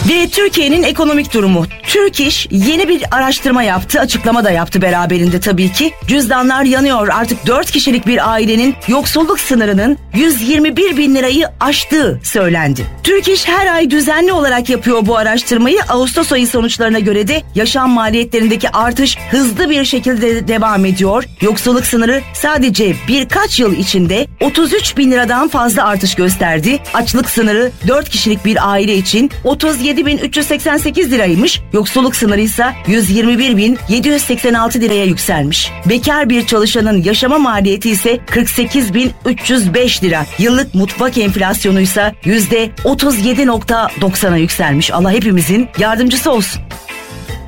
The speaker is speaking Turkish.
Ve Türkiye'nin ekonomik durumu. Türk İş yeni bir araştırma yaptı, açıklama da yaptı beraberinde tabii ki. Cüzdanlar yanıyor. Artık 4 kişilik bir ailenin yoksulluk sınırının 121 bin lirayı aştığı söylendi. Türk İş her ay düzenli olarak yapıyor bu araştırmayı. Ağustos ayı sonuçlarına göre de yaşam maliyetlerindeki artış hızlı bir şekilde devam ediyor. Yoksulluk sınırı sadece birkaç yıl içinde 33 bin liradan fazla artış gösterdi. Açlık sınırı 4 kişilik bir aile için 37.388 liraymış. Yoksulluk sınırı ise 121.786 liraya yükselmiş. Bekar bir çalışanın yaşama maliyeti ise 48.305 lira. Yıllık mutfak enflasyonu ise %37.90'a yükselmiş. Allah hepimizin yardımcısı olsun.